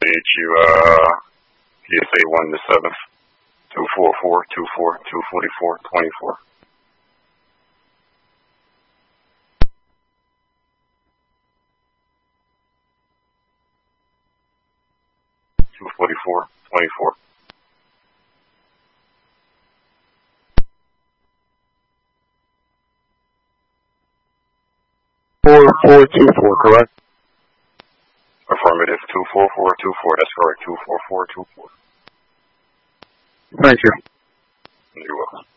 State you, PSA 1 to 7th, 244, 24, 244, 24. $244, 24. 4424, correct? Affirmative, 24424. That's correct, 24424. Thank you. You're welcome.